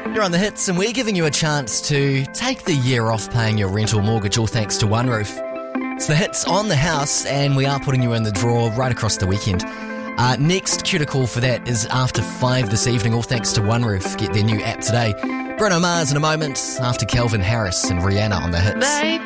You're on the hits, and we're giving you a chance to take the year off paying your rental mortgage, all thanks to One Roof. It's the hits on the house, and we are putting you in the draw right across the weekend. Next cue to call for that is after 5 this evening, all thanks to One Roof. Get their new app today. Bruno Mars in a moment, after Calvin Harris and Rihanna on the hits.